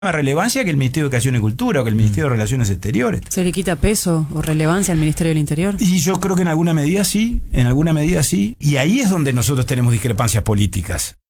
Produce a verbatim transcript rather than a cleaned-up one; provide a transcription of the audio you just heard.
relevancia que el Ministerio de Educación y Cultura o que el Ministerio de Relaciones Exteriores. ¿Se le quita peso o relevancia al Ministerio del Interior? Y yo creo que en alguna medida sí, en alguna medida sí. Y ahí es donde nosotros tenemos discrepancias políticas.